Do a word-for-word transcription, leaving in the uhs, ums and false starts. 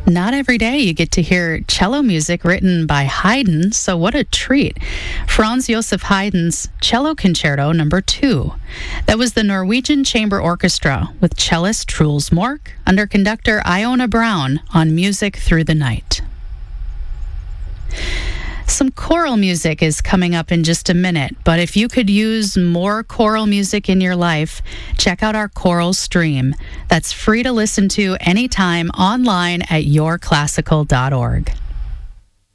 Not every day you get to hear cello music written by Haydn, so what a treat. Franz Josef Haydn's Cello Concerto Number two. That was the Norwegian Chamber Orchestra with cellist Truls Mork under conductor Iona Brown on Music Through the Night. Some choral music is coming up in just a minute, but if you could use more choral music in your life, check out our choral stream. That's free to listen to anytime online at your classical dot org.